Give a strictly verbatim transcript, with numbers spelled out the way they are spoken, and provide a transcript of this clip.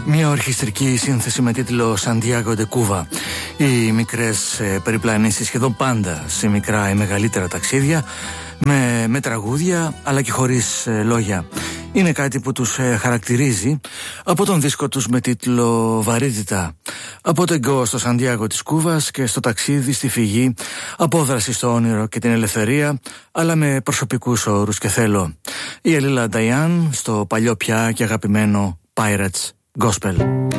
Μια ορχιστρική σύνθεση με τίτλο Santiago de Cuba. Οι μικρές ε, περιπλανήσεις σχεδόν πάντα σε μικρά ή μεγαλύτερα ταξίδια, με, με τραγούδια αλλά και χωρίς ε, λόγια. Είναι κάτι που τους ε, χαρακτηρίζει από τον δίσκο τους με τίτλο Βαρύτητα. Από το εγκό στο Σαντιάγκο της Κούβας και στο ταξίδι στη φυγή, απόδραση στο όνειρο και την ελευθερία, αλλά με προσωπικούς όρους και θέλω. Η Ελίλα Νταϊάν στο παλιό πια και αγαπημένο Pirates Gospel.